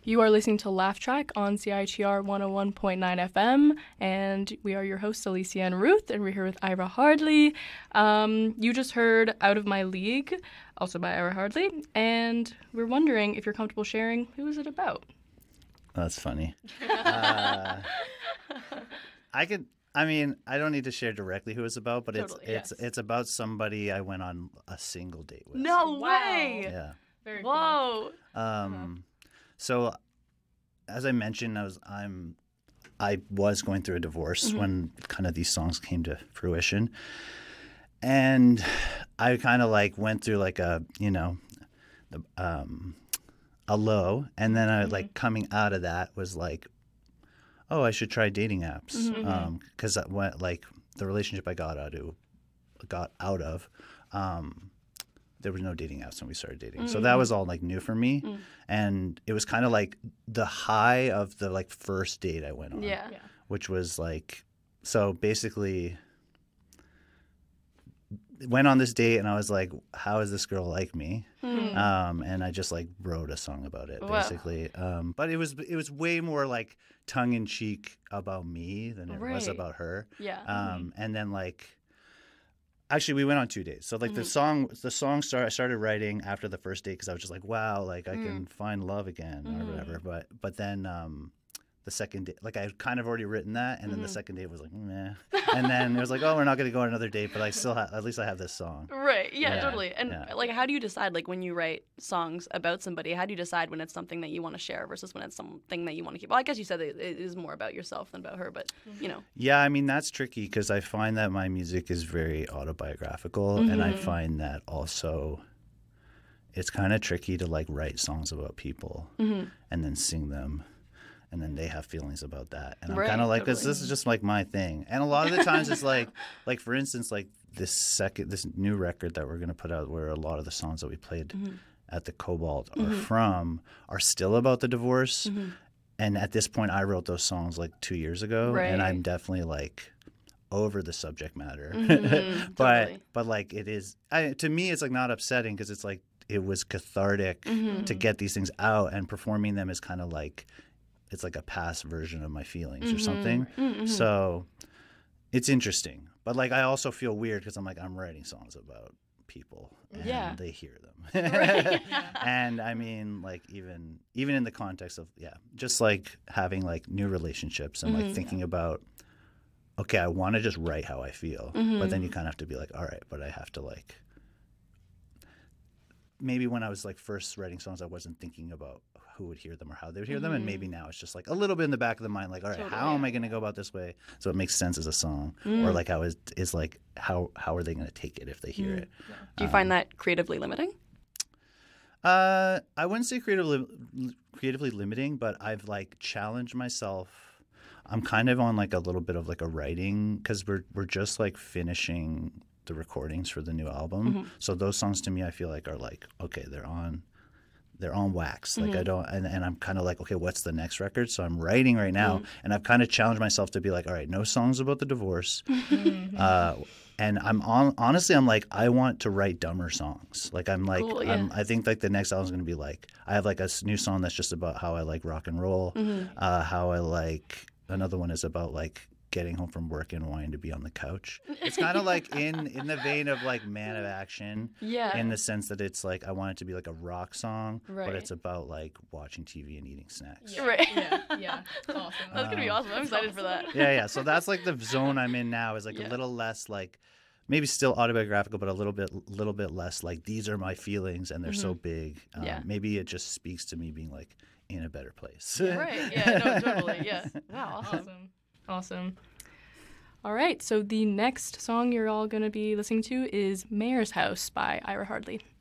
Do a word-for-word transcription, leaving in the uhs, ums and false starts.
You are listening to Laugh Track on C I T R one oh one point nine F M, and we are your hosts, Alicia and Ruth, and we're here with Ira Hardley. Um, you just heard Out of My League, also by Ira Hardley, and we're wondering if you're comfortable sharing who is it about? That's funny. uh, I could. I mean, I don't need to share directly who it's about, but Totally, it's it's yes. it's about somebody I went on a single date with. No Wow. way! Yeah. Very cool. Whoa! Um, so, as I mentioned, I was I'm I was going through a divorce Mm-hmm. when kind of these songs came to fruition, and I kind of like went through like a you know, the, um, a low, and then I like coming out of that was like, oh, I should try dating apps, Mhm. because that went like the relationship I got out of got out of. Um, there was no dating apps when we started dating. So that was all like new for me. Mm. And it was kind of like the high of the like first date I went on, Yeah. Yeah. which was like, so basically went on this date and I was like, how is this girl like me? Hmm. Um, and I just like wrote a song about it Wow. basically. Um, but it was, it was way more like tongue in cheek about me than it was Right. about her. Yeah. Um, and then like, actually, we went on two dates. So like the Mhm. song, the song start, I started writing after the first date because I was just like, wow, like I can find love again or Mhm. whatever. But but then um, the second date, like I had kind of already written that, and then the Mhm. second date was like, meh. And then it was like, oh, we're not going to go on another date, but I still have, at least I have this song. Right. Yeah, Yeah, totally. And yeah. like, how do you decide, like, when you write songs about somebody, how do you decide when it's something that you want to share versus when it's something that you want to keep? Well, I guess you said that it is more about yourself than about her, but, you know. Yeah, I mean, that's tricky because I find that my music is very autobiographical, and I Mhm. find that also it's kind of tricky to like write songs about people Mhm. and then sing them, and then they have feelings about that. And I'm Right, kind of like, this, totally. this is just like my thing. And a lot of the times it's like, like for instance, like this second, this new record that we're going to put out where a lot of the songs that we played Mhm. at the Cobalt are Mhm. from are still about the divorce. Mhm. And at this point, I wrote those songs like two years ago, Right. and I'm definitely like over the subject matter. Mhm, but totally. but like it is, I, to me, it's like not upsetting because it's like it was cathartic Mhm. to get these things out, and performing them is kind of like it's like a past version of my feelings or something. Mhm. So it's interesting, but like I also feel weird because I'm like I'm writing songs about people and Yeah. they hear them. Right. And I mean, like even even in the context of yeah, just like having like new relationships and like Mhm. thinking about okay, I want to just write how I feel, Mhm. but then you kind of have to be like, all right, but I have to like maybe when I was like first writing songs, I wasn't thinking about who would hear them or how they would hear them, and maybe now it's just like a little bit in the back of the mind, like, all right, Totally, how am yeah. I going to go about this way so it makes sense as a song, Mm. or like how is is like how how are they going to take it if they hear Mm. it? Do you find that creatively limiting? Uh, I wouldn't say creatively creatively limiting, but I've like challenged myself. I'm kind of on like a little bit of like a writing because we're we're just like finishing the recordings for the new album. Mhm. So those songs to me, I feel like are like okay, they're on, they're on wax. Like I don't, and, and I'm kind of like okay, what's the next record? So I'm writing right now, and I've kind of challenged myself to be like, all right, no songs about the divorce. uh, and I'm on honestly, I'm like I want to write dumber songs. Like I'm like Cool, I'm, yeah. I think like the next album's gonna be like I have like a s- new song that's just about how I like rock and roll, Mhm. uh, how I like another one is about like getting home from work and wanting to be on the couch. It's kind of like in in the vein of like Man of Action, Yeah. in the sense that it's like I want it to be like a rock song, Right. but it's about like watching T V and eating snacks. Yeah. Right. Yeah. Yeah. It's awesome. That's going to be Um, awesome. I'm excited for that. Yeah, yeah. So that's like the zone I'm in now is like Yeah. a little less like maybe still autobiographical, but a little bit little bit less like these are my feelings and they're so big. Um, Yeah. Maybe it just speaks to me being like in a better place. Right. Yeah, no, totally. Yeah. Wow, awesome. Awesome. Awesome. All right, so the next song you're all going to be listening to is Mayor's House by Ira Hardley.